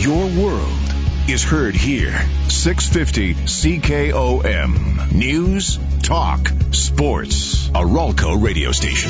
Your world is heard here. 650 CKOM. News, talk, sports. A Ralco radio station.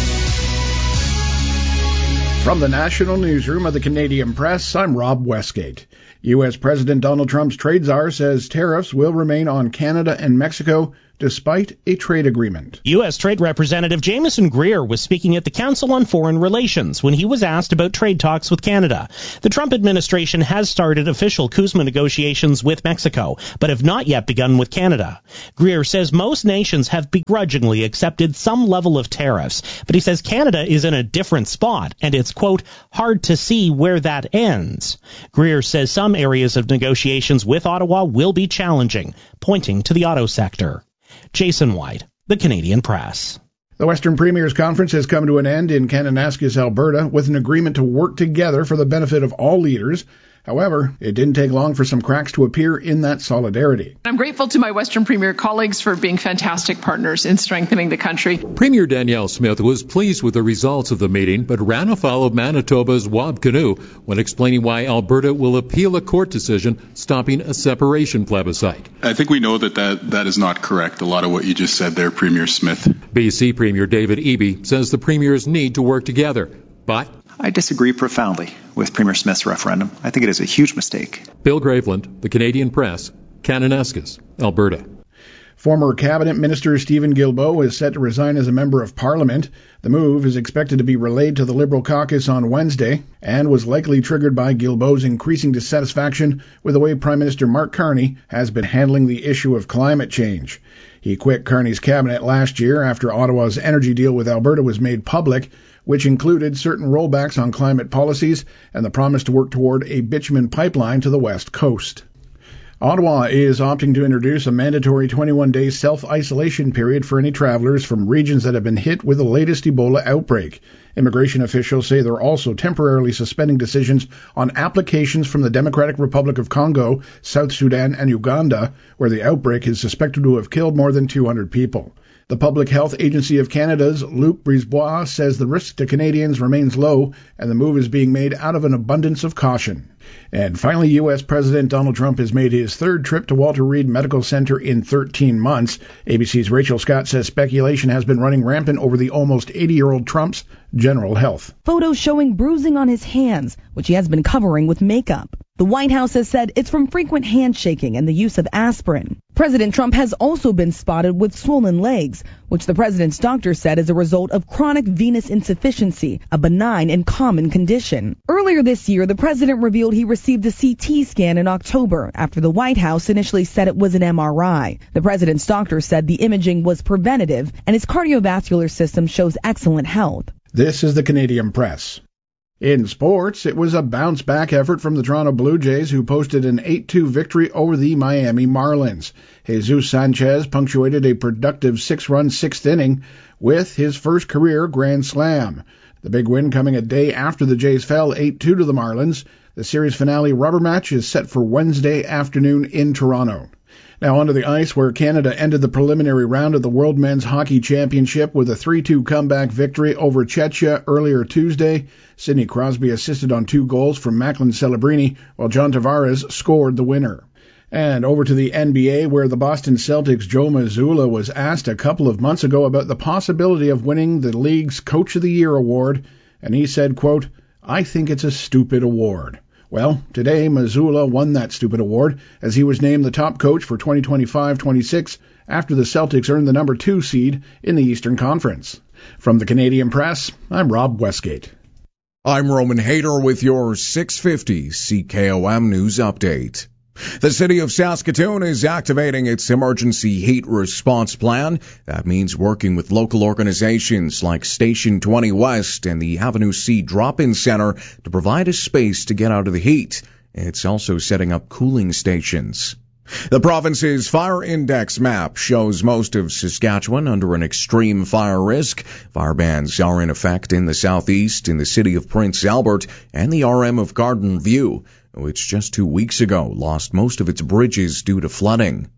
From the National Newsroom of the Canadian Press, I'm Rob Westgate. U.S. President Donald Trump's trade czar says tariffs will remain on Canada and Mexico despite a trade agreement. U.S. Trade Representative Jameson Greer was speaking at the Council on Foreign Relations when he was asked about trade talks with Canada. The Trump administration has started official CUSMA negotiations with Mexico, but have not yet begun with Canada. Greer says most nations have begrudgingly accepted some level of tariffs, but he says Canada is in a different spot, and it's, quote, hard to see where that ends. Greer says some areas of negotiations with Ottawa will be challenging, pointing to the auto sector. Jason White, the Canadian Press. The Western Premiers Conference has come to an end in Kananaskis, Alberta, with an agreement to work together for the benefit of all leaders. However, it didn't take long for some cracks to appear in that solidarity. I'm grateful to my Western Premier colleagues for being fantastic partners in strengthening the country. Premier Danielle Smith was pleased with the results of the meeting, but ran afoul of Manitoba's Wab Kinew when explaining why Alberta will appeal a court decision stopping a separation plebiscite. I think we know that is not correct, a lot of what you just said there, Premier Smith. BC Premier David Eby says the premiers need to work together, but I disagree profoundly with Premier Smith's referendum. I think it is a huge mistake. Bill Graveland, the Canadian Press, Kananaskis, Alberta. Former Cabinet Minister Stephen Guilbeault is set to resign as a Member of Parliament. The move is expected to be relayed to the Liberal caucus on Wednesday and was likely triggered by Guilbeault's increasing dissatisfaction with the way Prime Minister Mark Carney has been handling the issue of climate change. He quit Carney's cabinet last year after Ottawa's energy deal with Alberta was made public, which included certain rollbacks on climate policies and the promise to work toward a bitumen pipeline to the west coast. Ottawa is opting to introduce a mandatory 21-day self-isolation period for any travelers from regions that have been hit with the latest Ebola outbreak. Immigration officials say they're also temporarily suspending decisions on applications from the Democratic Republic of Congo, South Sudan, and Uganda, where the outbreak is suspected to have killed more than 200 people. The Public Health Agency of Canada's Luc Brisebois says the risk to Canadians remains low and the move is being made out of an abundance of caution. And finally, U.S. President Donald Trump has made his third trip to Walter Reed Medical Center in 13 months. ABC's Rachel Scott says speculation has been running rampant over the almost 80-year-old Trump's general health. Photos showing bruising on his hands, which he has been covering with makeup. The White House has said it's from frequent handshaking and the use of aspirin. President Trump has also been spotted with swollen legs, which the president's doctor said is a result of chronic venous insufficiency, a benign and common condition. Earlier this year, the president revealed he received a CT scan in October after the White House initially said it was an MRI. The president's doctor said the imaging was preventative and his cardiovascular system shows excellent health. This is the Canadian Press. In sports, it was a bounce-back effort from the Toronto Blue Jays, who posted an 8-2 victory over the Miami Marlins. Jesus Sanchez punctuated a productive 6-run sixth inning with his first career grand slam. The big win coming a day after the Jays fell 8-2 to the Marlins. The series finale rubber match is set for Wednesday afternoon in Toronto. Now onto the ice, where Canada ended the preliminary round of the World Men's Hockey Championship with a 3-2 comeback victory over Czechia earlier Tuesday. Sidney Crosby assisted on 2 goals from Macklin Celebrini, while John Tavares scored the winner. And over to the NBA, where the Boston Celtics' Joe Mazzulla was asked a couple of months ago about the possibility of winning the league's Coach of the Year award, and he said, quote, "I think it's a stupid award." Well, today Mazzulla won that stupid award as he was named the top coach for 2025-26 after the Celtics earned the number 2 seed in the Eastern Conference. From the Canadian Press, I'm Rob Westgate. I'm Roman Hayter with your 650 CKOM News Update. The city of Saskatoon is activating its emergency heat response plan. That means working with local organizations like Station 20 West and the Avenue C Drop-In Center to provide a space to get out of the heat. It's also setting up cooling stations. The province's fire index map shows most of Saskatchewan under an extreme fire risk. Fire bans are in effect in the southeast, in the city of Prince Albert, and the RM of Garden View, which just 2 weeks ago lost most of its bridges due to flooding.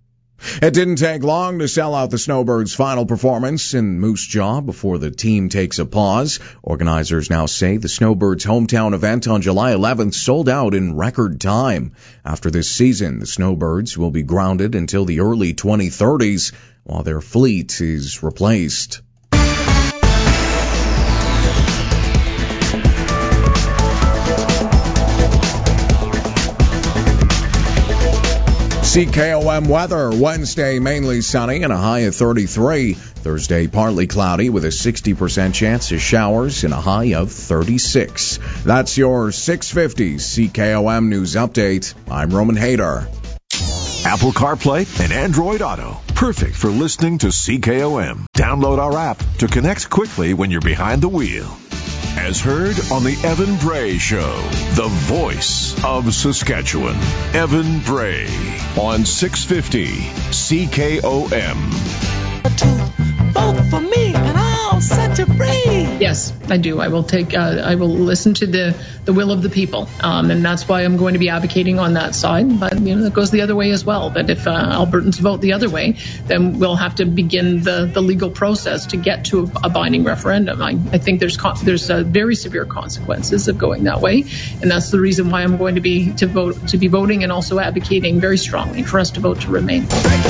It didn't take long to sell out the Snowbirds' final performance in Moose Jaw before the team takes a pause. Organizers now say the Snowbirds' hometown event on July 11th sold out in record time. After this season, the Snowbirds will be grounded until the early 2030s while their fleet is replaced. CKOM weather. Wednesday, mainly sunny and a high of 33. Thursday, partly cloudy with a 60% chance of showers and a high of 36. That's your 650 CKOM News Update. I'm Roman Hayter. Apple CarPlay and Android Auto. Perfect for listening to CKOM. Download our app to connect quickly when you're behind the wheel. As heard on the Evan Bray Show, the voice of Saskatchewan. Evan Bray on 650 CKOM. Vote for me and I'll set you free. Yes, I do. I will listen to the will of the people. And that's why I'm going to be advocating on that side. But, it goes the other way as well. But if Albertans vote the other way, then we'll have to begin the legal process to get to a binding referendum. I think there's very severe consequences of going that way. And that's the reason why I'm going to be voting and also advocating very strongly for us to vote to remain.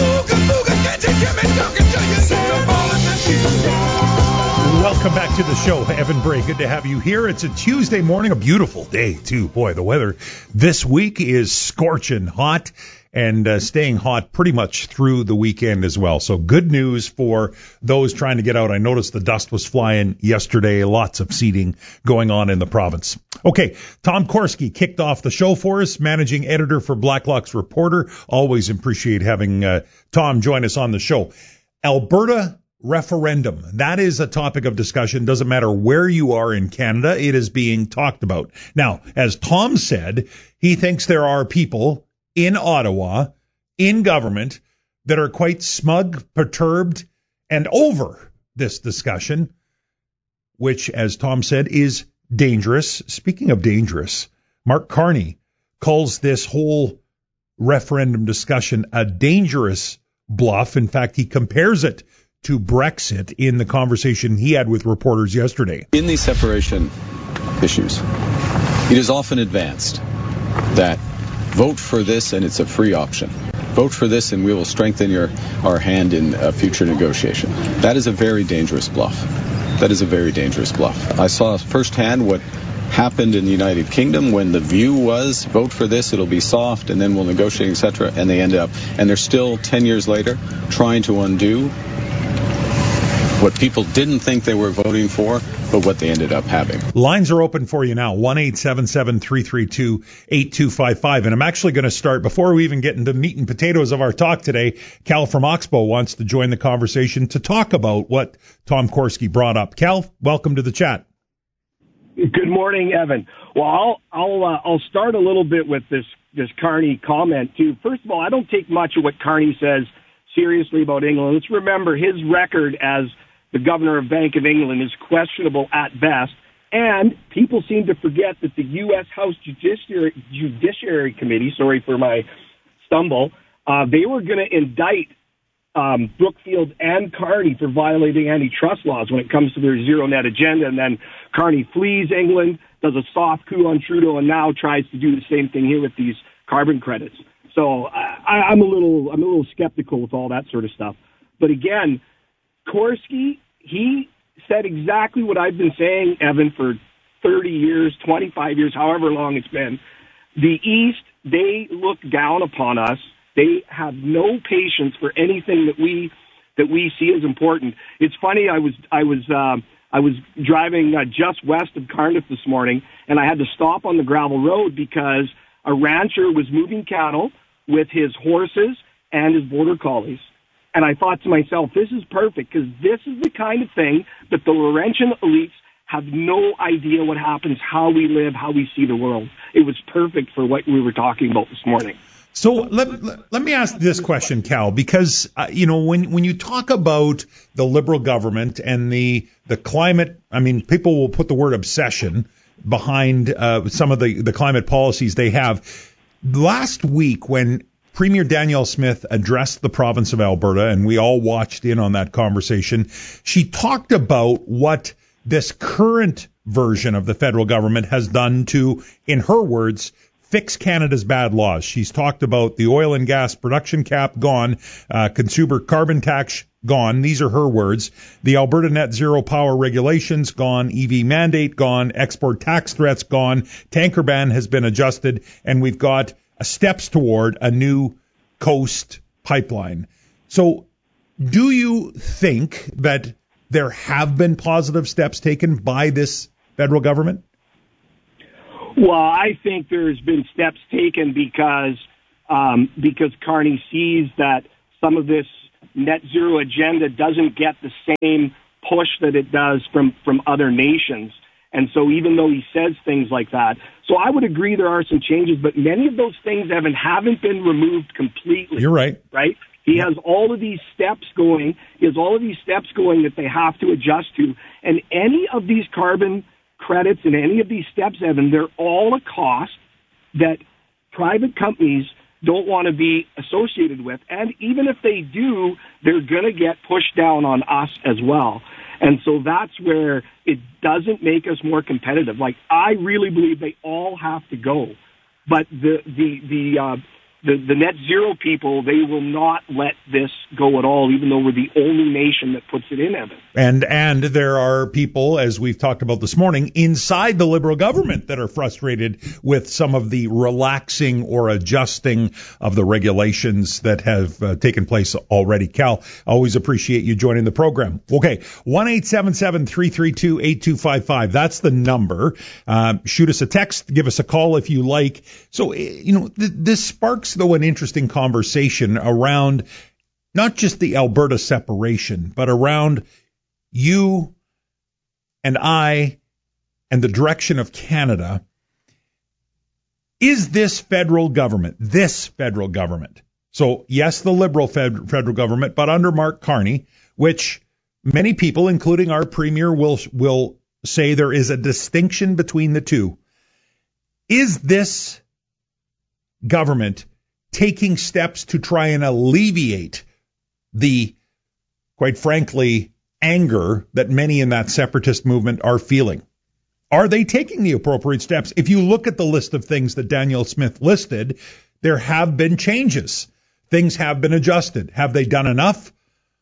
Welcome back to the show, Evan Bray. Good to have you here. It's a Tuesday morning, a beautiful day, too. Boy, the weather this week is scorching hot and staying hot pretty much through the weekend as well. So good news for those trying to get out. I noticed the dust was flying yesterday. Lots of seeding going on in the province. Okay, Tom Korski kicked off the show for us, managing editor for Blacklock's Reporter. Always appreciate having Tom join us on the show. Alberta referendum. That is a topic of discussion. Doesn't matter where you are in Canada, it is being talked about. Now, as Tom said, he thinks there are people in Ottawa, in government, that are quite smug, perturbed, and over this discussion, which, as Tom said, is dangerous. Speaking of dangerous, Mark Carney calls this whole referendum discussion a dangerous bluff. In fact, he compares it to Brexit in the conversation he had with reporters yesterday. In these separation issues, it is often advanced that vote for this and it's a free option. Vote for this and we will strengthen our hand in a future negotiation. That is a very dangerous bluff. That is a very dangerous bluff. I saw firsthand what happened in the United Kingdom when the view was vote for this, it'll be soft, and then we'll negotiate, etc. And they ended up, and they're still 10 years later trying to undo what people didn't think they were voting for, but what they ended up having. Lines are open for you now, 1-877-332-8255. And I'm actually going to start, before we even get into meat and potatoes of our talk today, Cal from Oxbow wants to join the conversation to talk about what Tom Korski brought up. Cal, welcome to the chat. Good morning, Evan. Well, I'll start a little bit with this Carney comment, too. First of all, I don't take much of what Carney says seriously about England. Let's remember his record as the governor of Bank of England is questionable at best, and people seem to forget that the U.S. House Judiciary Committee, sorry for my stumble, they were going to indict Brookfield and Carney for violating antitrust laws when it comes to their zero-net agenda, and then Carney flees England, does a soft coup on Trudeau, and now tries to do the same thing here with these carbon credits. So I'm a little skeptical with all that sort of stuff. But again, Korski, he said exactly what I've been saying, Evan, for 30 years, 25 years, however long it's been. The East, they look down upon us. They have no patience for anything that we see as important. It's funny. I was driving just west of Cardiff this morning, and I had to stop on the gravel road because a rancher was moving cattle with his horses and his border collies. And I thought to myself, this is perfect, because this is the kind of thing that the Laurentian elites have no idea what happens, how we live, how we see the world. It was perfect for what we were talking about this morning. So let me ask this question, Cal, because when you talk about the Liberal government and the climate, I mean, people will put the word obsession behind some of the climate policies they have. Last week, when Premier Danielle Smith addressed the province of Alberta, and we all watched in on that conversation. She talked about what this current version of the federal government has done to, in her words, fix Canada's bad laws. She's talked about the oil and gas production cap gone, consumer carbon tax gone. These are her words. The Alberta net zero power regulations gone, EV mandate gone, export tax threats gone, tanker ban has been adjusted, and we've got steps toward a new coast pipeline. So do you think that there have been positive steps taken by this federal government? Well, I think there's been steps taken because Carney sees that some of this net zero agenda doesn't get the same push that it does from other nations. And so even though he says things like that, so I would agree there are some changes, but many of those things, Evan, haven't been removed completely. You're right. Right? He has all of these steps going. That they have to adjust to. And any of these carbon credits and any of these steps, Evan, they're all a cost that private companies don't want to be associated with. And even if they do, they're going to get pushed down on us as well. And so that's where it doesn't make us more competitive. Like, I really believe they all have to go. But the net zero people, they will not let this go at all, even though we're the only nation that puts it in, Evan. And there are people, as we've talked about this morning, inside the Liberal government that are frustrated with some of the relaxing or adjusting of the regulations that have taken place already. Cal, always appreciate you joining the program. Okay, 1-877-332-8255. That's the number. Shoot us a text, give us a call if you like. So, this sparks, though, an interesting conversation around not just the Alberta separation, but around you and I and the direction of Canada. Is this federal government, so yes, the Liberal federal government, but under Mark Carney, which many people, including our Premier, will say there is a distinction between the two. Is this government taking steps to try and alleviate the, quite frankly, anger that many in that separatist movement are feeling? Are they taking the appropriate steps? If you look at the list of things that Danielle Smith listed, there have been changes. Things have been adjusted. Have they done enough?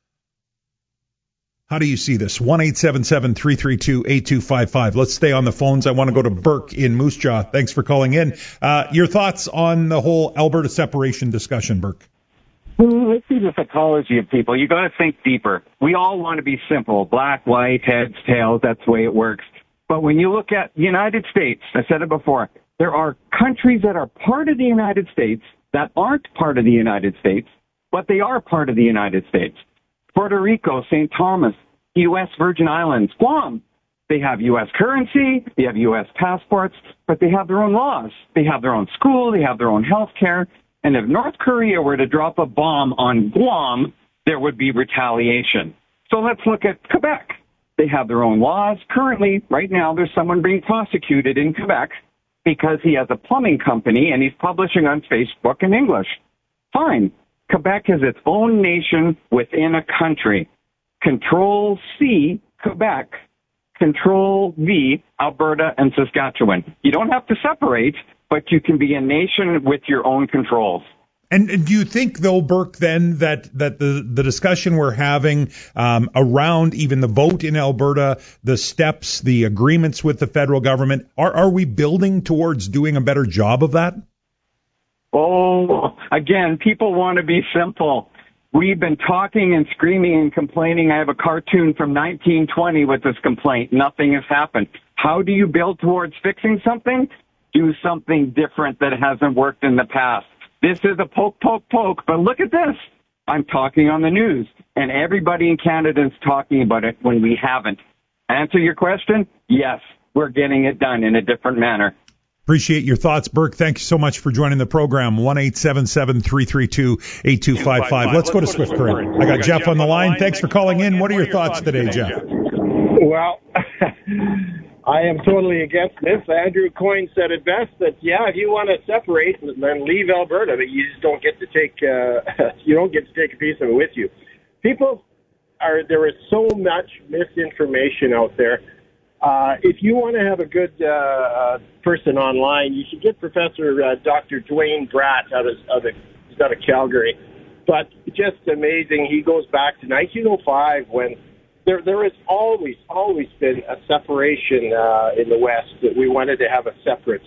How do you see this? 1-877-332-8255. Let's stay on the phones. I want to go to Burke in Moose Jaw. Thanks for calling in. Your thoughts on the whole Alberta separation discussion, Burke? Well, let's see the psychology of people. You got to think deeper. We all want to be simple. Black, white, heads, tails. That's the way it works. But when you look at the United States, I said it before, there are countries that are part of the United States that aren't part of the United States, but they are part of the United States. Puerto Rico, St. Thomas, U.S. Virgin Islands, Guam. They have U.S. currency, they have U.S. passports, but they have their own laws. They have their own school, they have their own health care. And if North Korea were to drop a bomb on Guam, there would be retaliation. So let's look at Quebec. They have their own laws. Currently, right now, there's someone being prosecuted in Quebec because he has a plumbing company and he's publishing on Facebook in English. Fine. Quebec is its own nation within a country. Control-C, Quebec. Control-V, Alberta and Saskatchewan. You don't have to separate, but you can be a nation with your own controls. And do you think, though, Burke, then that the discussion we're having around even the vote in Alberta, the steps, the agreements with the federal government, are we building towards doing a better job of that? Oh, again, people want to be simple. We've been talking and screaming and complaining. I have a cartoon from 1920 with this complaint. Nothing has happened. How do you build towards fixing something? Do something different that hasn't worked in the past. This is a poke, but look at this. I'm talking on the news, and everybody in Canada is talking about it when we haven't. Answer your question? Yes, we're getting it done in a different manner. Appreciate your thoughts, Burke. Thank you so much for joining the program. 1-877-332-8255. Let's go to Swift Current. I got Jeff on the line. Thanks for calling in. What are your thoughts today, Jeff? Well, I am totally against this. Andrew Coyne said it best that, if you want to separate, then leave Alberta, but you just don't get to take a piece of it with you. There is so much misinformation out there. If you want to have a good person online, you should get Professor Dr. Dwayne Bratt he's out of Calgary. But just amazing. He goes back to 1905 when there has always been a separation in the West, that we wanted to have a separate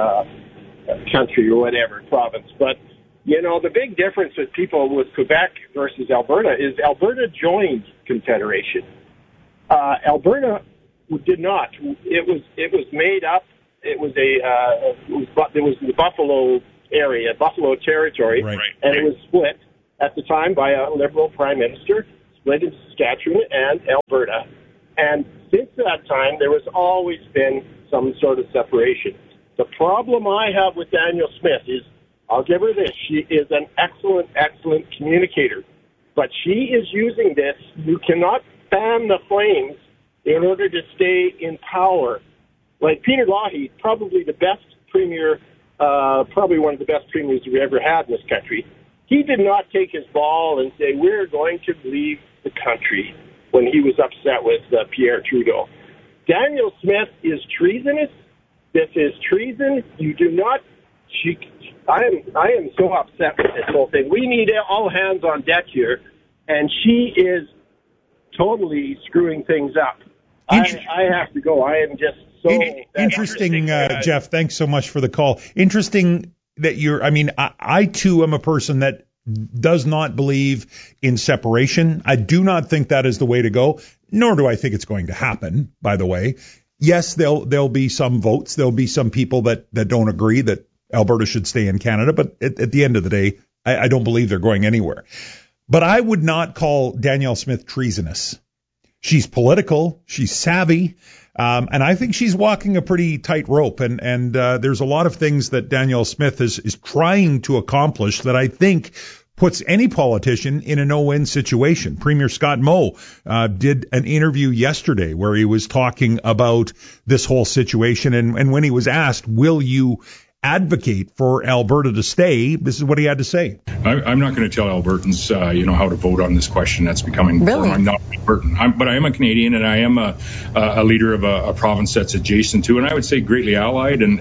country or whatever, province. But, the big difference with people with Quebec versus Alberta is Alberta joined Confederation. Alberta did not. It was made up. It was the Buffalo area, Buffalo territory, right. And it was split at the time by a Liberal Prime Minister, split into Saskatchewan and Alberta. And since that time, there has always been some sort of separation. The problem I have with Danielle Smith is, I'll give her this, she is an excellent communicator. But she is using this. You cannot fan the flames in order to stay in power. Like Peter Lougheed, probably the best premier, probably one of the best premiers we ever had in this country. He did not take his ball and say, we're going to leave the country, when he was upset with Pierre Trudeau. Danielle Smith is treasonous. This is treason. You do not... I am so upset with this whole thing. We need all hands on deck here, and she is totally screwing things up. I have to go. I am just so... Interesting, Jeff. Thanks so much for the call. Interesting that I too am a person that does not believe in separation. I do not think that is the way to go, nor do I think it's going to happen, by the way. Yes, there'll be some votes. There'll be some people that don't agree that Alberta should stay in Canada, but at the end of the day, I don't believe they're going anywhere. But I would not call Danielle Smith treasonous. She's political, she's savvy, and I think she's walking a pretty tight rope. And there's a lot of things that Danielle Smith is trying to accomplish that I think puts any politician in a no-win situation. Premier Scott Moe did an interview yesterday where he was talking about this whole situation. And when he was asked, will you advocate for Alberta to stay, this is what he had to say. I'm not going to tell Albertans, how to vote on this question. That's becoming... Really? I'm not Albertan. But I am a Canadian, and I am a leader of a province that's adjacent to, and I would say greatly allied, and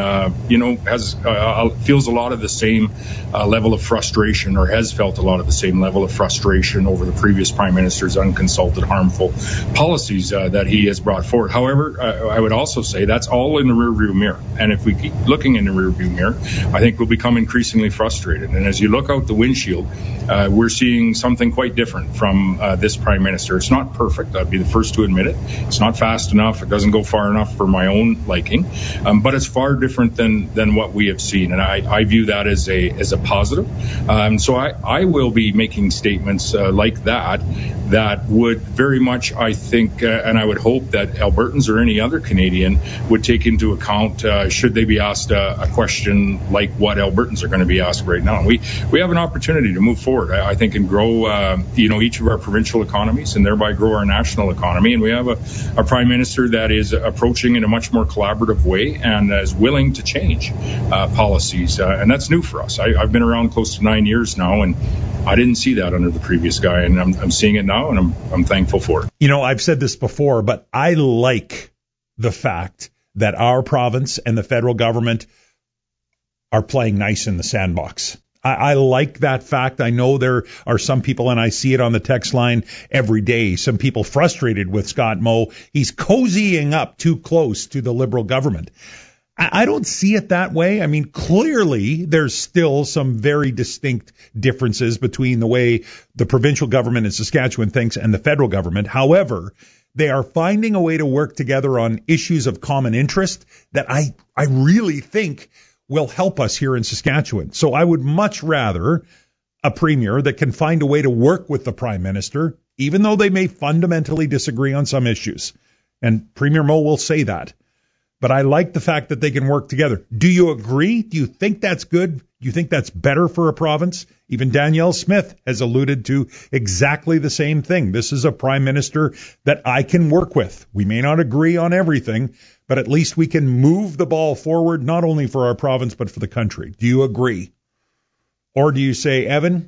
has feels a lot of the same level of frustration, or has felt a lot of the same level of frustration over the previous Prime Minister's unconsulted, harmful policies that he has brought forward. However, I would also say that's all in the rearview mirror, and if we keep looking in the rearview mirror, I think we'll become increasingly frustrated. And as you look out the windshield, we're seeing something quite different from this Prime Minister. It's not perfect. I'd be the first to admit it. It's not fast enough. It doesn't go far enough for my own liking. But it's far different than what we have seen. And I view that as a positive. So I will be making statements like that would very much, I think, and I would hope that Albertans or any other Canadian would take into account should they be asked a question like what Albertans are going to be asked right now. We have an opportunity to move forward, I think, and grow each of our provincial economies and thereby grow our national economy. And we have a Prime Minister that is approaching in a much more collaborative way and is willing to change policies. And that's new for us. I've been around close to 9 years now, and I didn't see that under the previous guy, and I'm seeing it now, and I'm thankful for it. I've said this before, but I like the fact that our province and the federal government are playing nice in the sandbox. I like that fact. I know there are some people, and I see it on the text line every day, some people frustrated with Scott Moe. He's cozying up too close to the Liberal government. I don't see it that way. I mean, clearly there's still some very distinct differences between the way the provincial government in Saskatchewan thinks and the federal government. However, they are finding a way to work together on issues of common interest that I really think will help us here in Saskatchewan. So I would much rather a premier that can find a way to work with the Prime Minister, even though they may fundamentally disagree on some issues. And Premier Moe will say that. But I like the fact that they can work together. Do you agree? Do you think that's good? Do you think that's better for a province? Even Danielle Smith has alluded to exactly the same thing. This is a prime minister that I can work with. We may not agree on everything, but at least we can move the ball forward, not only for our province, but for the country. Do you agree? Or do you say, Evan,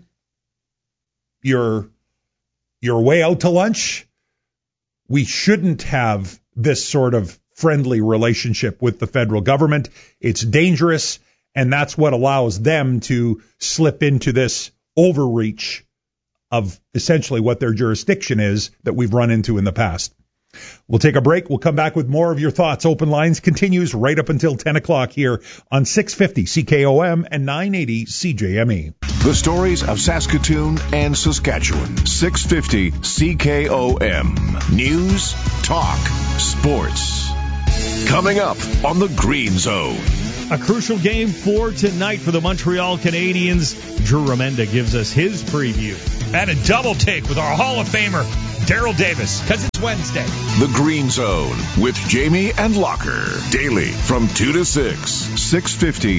you're way out to lunch? We shouldn't have this sort of friendly relationship with the federal government. It's dangerous. And that's what allows them to slip into this overreach of essentially what their jurisdiction is that we've run into in the past. We'll take a break. We'll come back with more of your thoughts. Open Lines continues right up until 10 o'clock here on 650 CKOM and 980 CJME. The stories of Saskatoon and Saskatchewan. 650 CKOM. News, talk, sports. Coming up on the Green Zone. A crucial game for tonight for the Montreal Canadiens. Drew Remenda gives us his preview. And a double take with our Hall of Famer, Daryl Davis, because it's Wednesday. The Green Zone with Jamie and Locker. Daily from 2 to 6. 650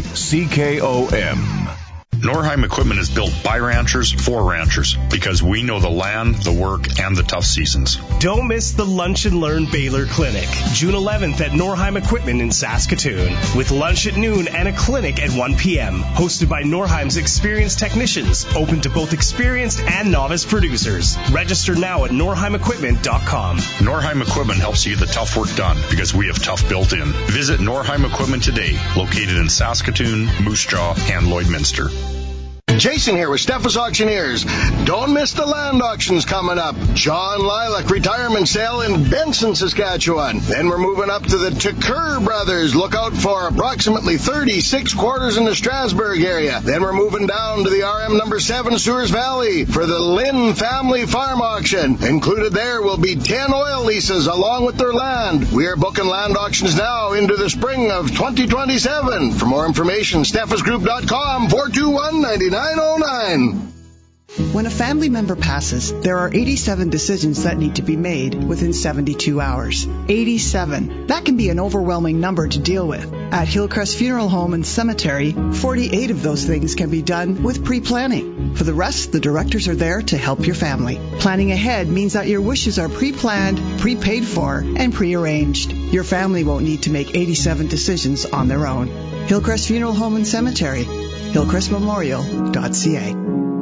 CKOM. Norheim Equipment is built by ranchers for ranchers because we know the land, the work, and the tough seasons. Don't miss the Lunch and Learn Baylor Clinic, June 11th at Norheim Equipment in Saskatoon, with lunch at noon and a clinic at 1 p.m. Hosted by Norheim's experienced technicians, open to both experienced and novice producers. Register now at norheimequipment.com. Norheim Equipment helps you get the tough work done because we have tough built in. Visit Norheim Equipment today, located in Saskatoon, Moose Jaw, and Lloydminster. Jason here with Steffes Auctioneers. Don't miss the land auctions coming up. John Lilac retirement sale in Benson, Saskatchewan. Then we're moving up to the Tucker Brothers. Look out for approximately 36 quarters in the Strasbourg area. Then we're moving down to the RM number 7 Sewers Valley for the Lynn Family Farm Auction. Included there will be 10 oil leases along with their land. We are booking land auctions now into the spring of 2027. For more information, steffesgroup.com 421-9909. When a family member passes, there are 87 decisions that need to be made within 72 hours. 87. That can be an overwhelming number to deal with. At Hillcrest Funeral Home and Cemetery, 48 of those things can be done with pre-planning. For the rest, the directors are there to help your family. Planning ahead means that your wishes are pre-planned, prepaid for, and pre-arranged. Your family won't need to make 87 decisions on their own. Hillcrest Funeral Home and Cemetery, hillcrestmemorial.ca.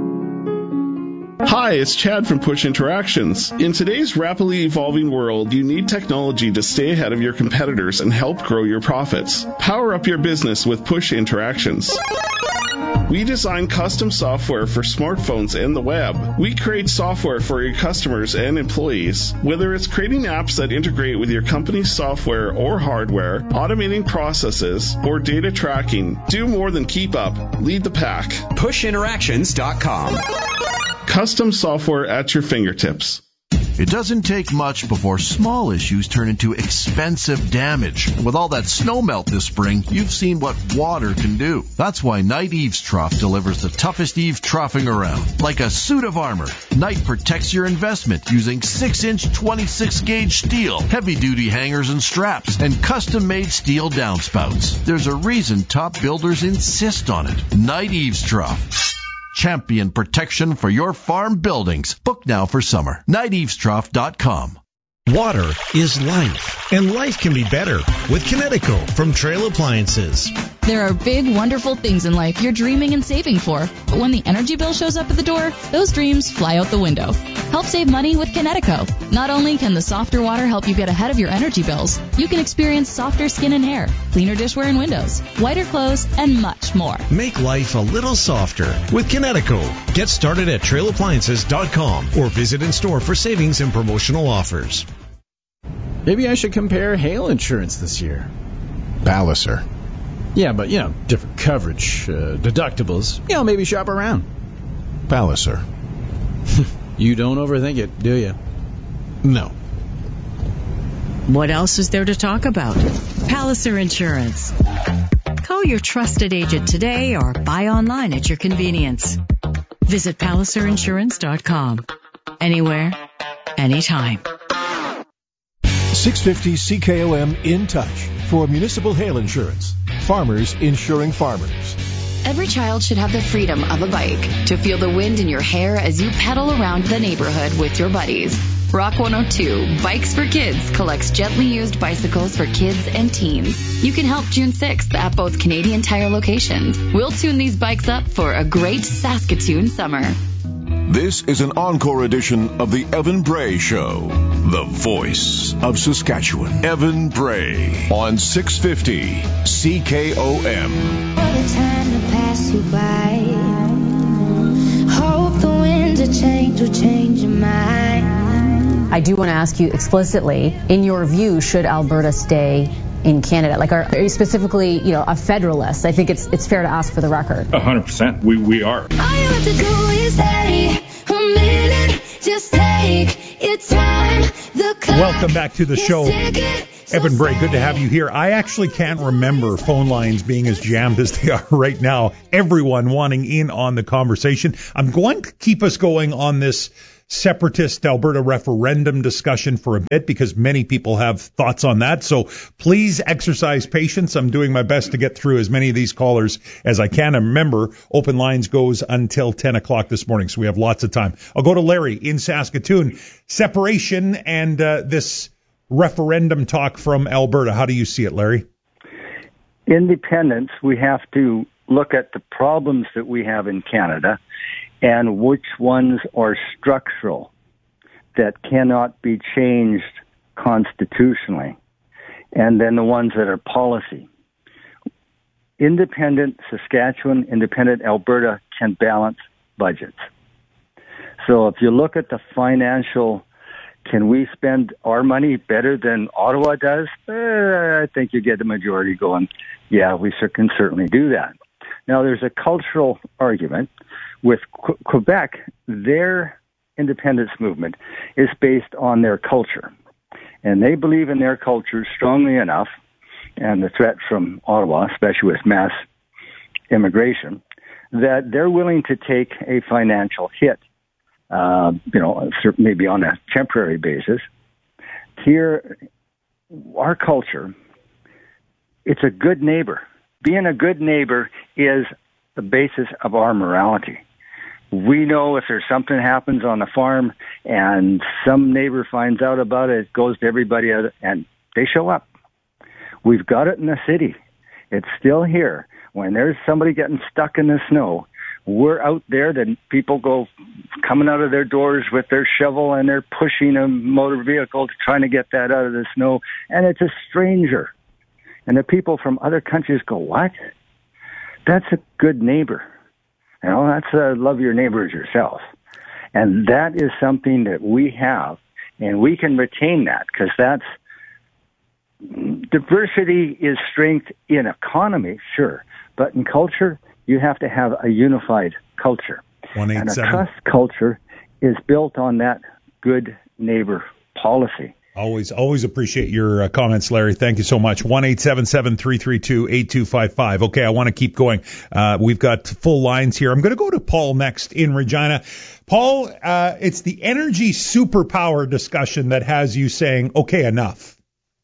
Hi, it's Chad from Push Interactions. In today's rapidly evolving world, you need technology to stay ahead of your competitors and help grow your profits. Power up your business with Push Interactions. We design custom software for smartphones and the web. We create software for your customers and employees. Whether it's creating apps that integrate with your company's software or hardware, automating processes, or data tracking, do more than keep up. Lead the pack. PushInteractions.com. Custom software at your fingertips. It doesn't take much before small issues turn into expensive damage. With all that snow melt this spring, you've seen what water can do. That's why Knight Eaves Trough delivers the toughest eave troughing around. Like a suit of armor, Knight protects your investment using 6-inch 26-gauge steel, heavy-duty hangers and straps, and custom-made steel downspouts. There's a reason top builders insist on it. Knight Eaves Trough. Champion protection for your farm buildings. Book now for summer. KnightEavesTrough.com. Water is life, and life can be better with Kinetico from Trail Appliances. There are big, wonderful things in life you're dreaming and saving for, but when the energy bill shows up at the door, those dreams fly out the window. Help save money with Kinetico. Not only can the softer water help you get ahead of your energy bills, you can experience softer skin and hair, cleaner dishware and windows, whiter clothes, and much more. Make life a little softer with Kinetico. Get started at trailappliances.com or visit in store for savings and promotional offers. Maybe I should compare hail insurance this year. Palliser. Yeah, but, different coverage, deductibles. Maybe shop around. Palliser. You don't overthink it, do you? No. What else is there to talk about? Palliser Insurance. Call your trusted agent today or buy online at your convenience. Visit PalliserInsurance.com. Anywhere, anytime. 650 CKOM In Touch for municipal hail insurance. Farmers insuring farmers. Every child should have the freedom of a bike to feel the wind in your hair as you pedal around the neighborhood with your buddies. Rock 102, Bikes for Kids, collects gently used bicycles for kids and teens. You can help June 6th at both Canadian Tire locations. We'll tune these bikes up for a great Saskatoon summer. This is an encore edition of the Evan Bray Show, the voice of Saskatchewan. Evan Bray on 650 CKOM. All the time to pass you by. Hope the winds of change will change your mind. I do want to ask you explicitly, in your view, should Alberta stay in Canada? Like, are you specifically, a federalist? I think it's fair to ask for the record. 100%. We are. All you have to do is stay a minute. Just take your time. Welcome back to the show. Evan Bray, good to have you here. I actually can't remember phone lines being as jammed as they are right now. Everyone wanting in on the conversation. I'm going to keep us going on this separatist Alberta referendum discussion for a bit because many people have thoughts on that. So please exercise patience. I'm doing my best to get through as many of these callers as I can. And remember, open lines goes until 10 o'clock this morning, so we have lots of time. I'll go to Larry in Saskatoon. Separation and this referendum talk from Alberta. How do you see it, Larry? Independence, we have to look at the problems that we have in Canada and which ones are structural that cannot be changed constitutionally, and then the ones that are policy. Independent Saskatchewan, independent Alberta can balance budgets. So if you look at the financial, can we spend our money better than Ottawa does? I think you get the majority going, yeah, we can certainly do that. Now, there's a cultural argument. With Quebec, their independence movement is based on their culture. And they believe in their culture strongly enough, and the threat from Ottawa, especially with mass immigration, that they're willing to take a financial hit, maybe on a temporary basis. Here, our culture, it's a good neighbor. Being a good neighbor is the basis of our morality. We know if there's something happens on the farm and some neighbor finds out about it, it goes to everybody and they show up. We've got it in the city. It's still here. When there's somebody getting stuck in the snow, we're out there. Then people go coming out of their doors with their shovel and they're pushing a motor vehicle trying to get that out of the snow. And it's a stranger. And the people from other countries go, what? That's a good neighbor. That's love your neighbor as yourself. And that is something that we have, and we can retain that because that's diversity is strength in economy, sure. But in culture, you have to have a unified culture. And a trust culture is built on that good neighbor policy. Always appreciate your comments, Larry. Thank you so much. 1-877-332-8255. Okay, I want to keep going. We've got full lines here. I'm going to go to Paul next in Regina. Paul, it's the energy superpower discussion that has you saying, okay, enough.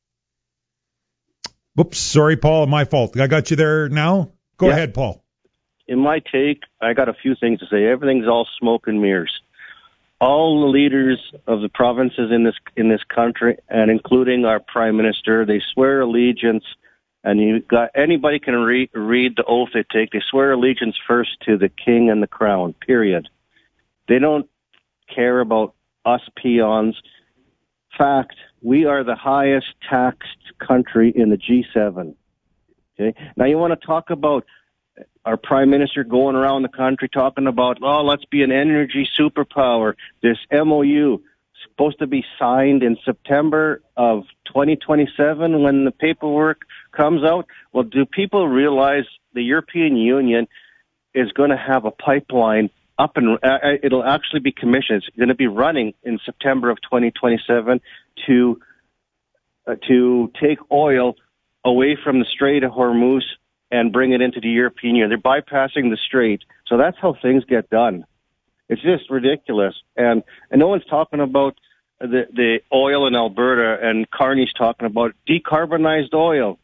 Whoops, sorry, Paul, my fault. I got you there now? Go ahead, Paul. In my take, I got a few things to say. Everything's all smoke and mirrors. All the leaders of the provinces in this country, and including our prime minister, they swear allegiance, and anybody can read the oath they take. They swear allegiance first to the king and the crown, period. They don't care about us peons. Fact, we are the highest taxed country in the G7. Okay? Now you want to talk about our prime minister going around the country talking about, let's be an energy superpower. This MOU is supposed to be signed in September of 2027 when the paperwork comes out. Well, do people realize the European Union is going to have a pipeline up and it'll actually be commissioned. It's going to be running in September of 2027 to take oil away from the Strait of Hormuz and bring it into the European Union. They're bypassing the strait. So that's how things get done. It's just ridiculous. And no one's talking about the oil in Alberta, and Carney's talking about decarbonized oil.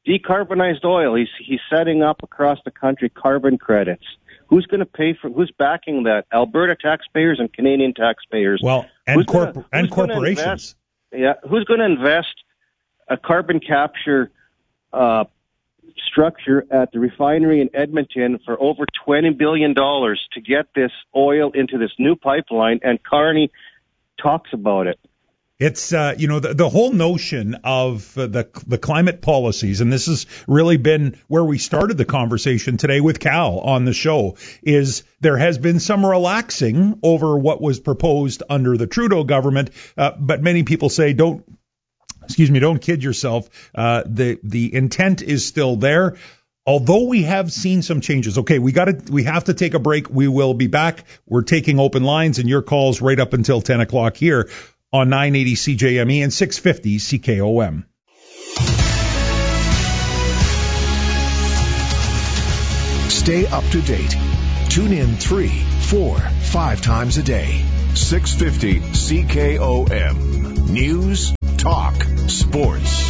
Decarbonized oil. He's setting up across the country carbon credits. Who's going to pay for? Who's backing that? Alberta taxpayers and Canadian taxpayers. Well, and corporations. Who's going to invest a carbon capture structure at the refinery in Edmonton for over $20 billion to get this oil into this new pipeline? And Carney talks about it. It's, the whole notion of the climate policies, and this has really been where we started the conversation today with Cal on the show, is there has been some relaxing over what was proposed under the Trudeau government, but many people say don't kid yourself. The intent is still there. Although we have seen some changes. Okay, we have to take a break. We will be back. We're taking open lines and your calls right up until 10 o'clock here on 980 CJME and 650 CKOM. Stay up to date. Tune in 3, 4, 5 times a day. 650 CKOM. News, talk, sports.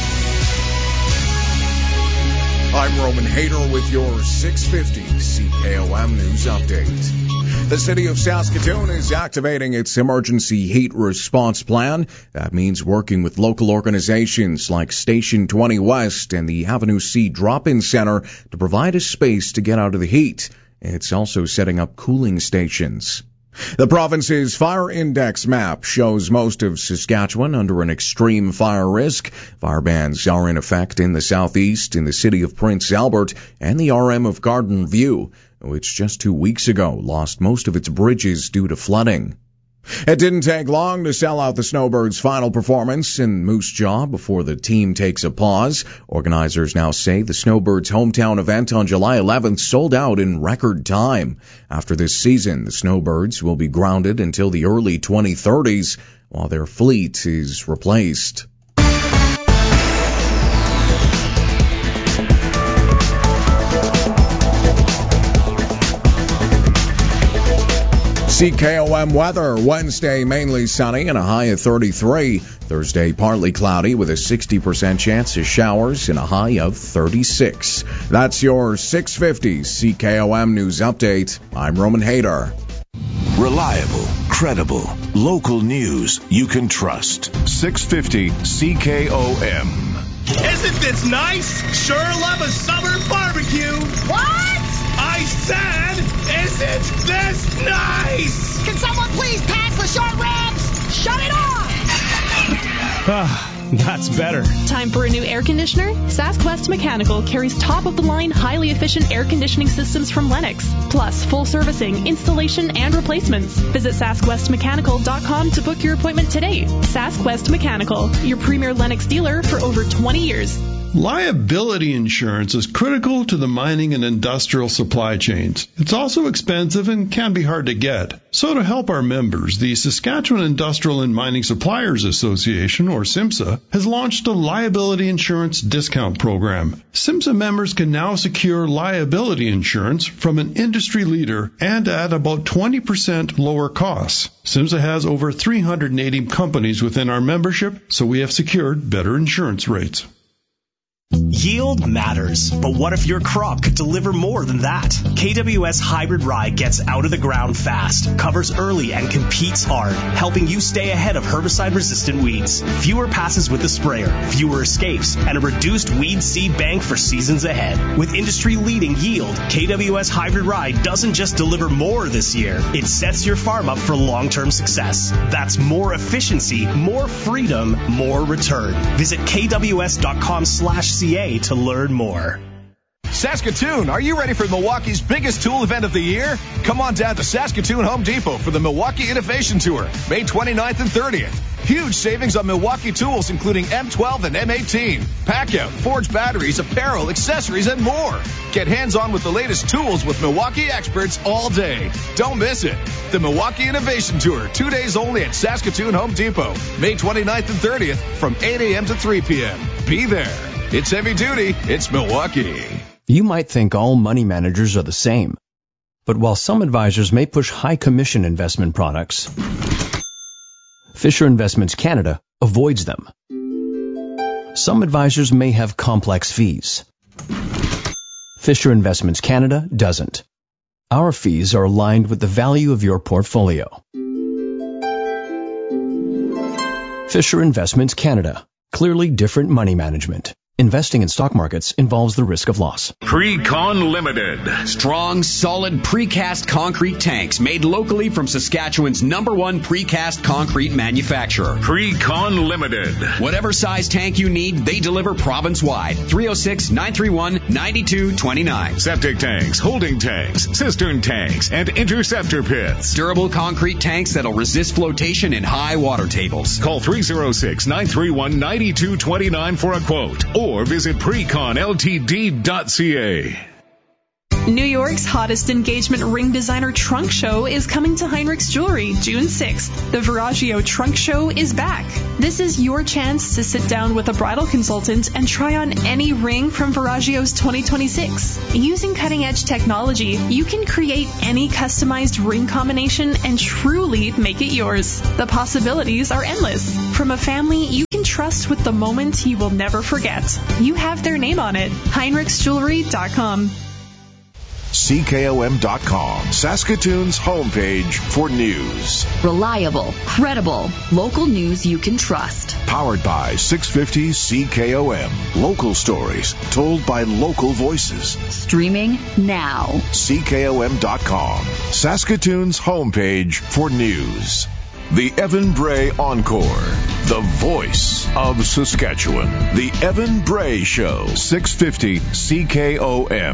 I'm Roman Hayter with your 650 CKOM News Update. The city of Saskatoon is activating its emergency heat response plan. That means working with local organizations like Station 20 West and the Avenue C Drop-In Center to provide a space to get out of the heat. It's also setting up cooling stations. The province's fire index map shows most of Saskatchewan under an extreme fire risk. Fire bans are in effect in the southeast, in the city of Prince Albert, and the RM of Garden View, which just 2 weeks ago lost most of its bridges due to flooding. It didn't take long to sell out the Snowbirds' final performance in Moose Jaw before the team takes a pause. Organizers now say the Snowbirds' hometown event on July 11th sold out in record time. After this season, the Snowbirds will be grounded until the early 2030s while their fleet is replaced. CKOM weather. Wednesday, mainly sunny and a high of 33. Thursday, partly cloudy with a 60% chance of showers and a high of 36. That's your 650 CKOM News Update. I'm Roman Hayter. Reliable, credible, local news you can trust. 650 CKOM. Isn't this nice? Sure love a summer barbecue. What? I said, isn't this nice? Can someone please pass the short ribs? Shut it off! That's better. Time for a new air conditioner? SaskWest Mechanical carries top-of-the-line, highly efficient air conditioning systems from Lennox, plus full servicing, installation, and replacements. Visit SaskWestMechanical.com to book your appointment today. SaskWest Mechanical, your premier Lennox dealer for over 20 years. Liability insurance is critical to the mining and industrial supply chains. It's also expensive and can be hard to get. So to help our members, the Saskatchewan Industrial and Mining Suppliers Association, or SIMSA, has launched a liability insurance discount program. SIMSA members can now secure liability insurance from an industry leader and at about 20% lower costs. SIMSA has over 380 companies within our membership, so we have secured better insurance rates. Yield matters, but what if your crop could deliver more than that? KWS Hybrid Rye gets out of the ground fast, covers early, and competes hard, helping you stay ahead of herbicide-resistant weeds. Fewer passes with the sprayer, fewer escapes, and a reduced weed seed bank for seasons ahead. With industry-leading yield, KWS Hybrid Rye doesn't just deliver more this year, it sets your farm up for long-term success. That's more efficiency, more freedom, more return. Visit kws.com/CA to learn more. Saskatoon, are you ready for Milwaukee's biggest tool event of the year? Come on down to Saskatoon Home Depot for the Milwaukee Innovation Tour, May 29th and 30th. Huge savings on Milwaukee tools, including M12 and M18, Packout, Forge batteries, apparel, accessories, and more. Get hands-on with the latest tools with Milwaukee experts all day. Don't miss it. The Milwaukee Innovation Tour, 2 days only at Saskatoon Home Depot, May 29th and 30th from 8 a.m. to 3 p.m. Be there. It's heavy duty. It's Milwaukee. You might think all money managers are the same. But while some advisors may push high commission investment products, Fisher Investments Canada avoids them. Some advisors may have complex fees. Fisher Investments Canada doesn't. Our fees are aligned with the value of your portfolio. Fisher Investments Canada. Clearly different money management. Investing in stock markets involves the risk of loss. Precon Limited. Strong, solid precast concrete tanks made locally from Saskatchewan's #1 precast concrete manufacturer. Precon Limited. Whatever size tank you need, they deliver province-wide. 306-931-9229. Septic tanks, holding tanks, cistern tanks, and interceptor pits. Durable concrete tanks that'll resist flotation in high water tables. Call 306-931-9229 for a quote. Or visit preconltd.ca. New York's hottest engagement ring designer trunk show is coming to Heinrich's Jewelry June 6th. The Veragio Trunk Show is back. This is your chance to sit down with a bridal consultant and try on any ring from Veragio's 2026. Using cutting-edge technology, you can create any customized ring combination and truly make it yours. The possibilities are endless. From a family you can trust with the moment you will never forget. You have their name on it. HeinrichsJewelry.com. CKOM.com, Saskatoon's homepage for news. Reliable, credible, local news you can trust. Powered by 650 CKOM. Local stories told by local voices. Streaming now. CKOM.com, Saskatoon's homepage for news. The Evan Bray Encore, the voice of Saskatchewan. The Evan Bray Show, 650 CKOM.